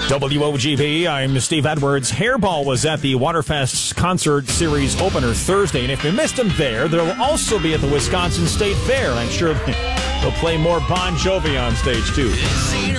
WOGB, I'm Steve Edwards. Hairball was at the Waterfest Concert Series opener Thursday, and if you missed them there, they'll also be at the Wisconsin State Fair. I'm sure they'll play more Bon Jovi on stage, too.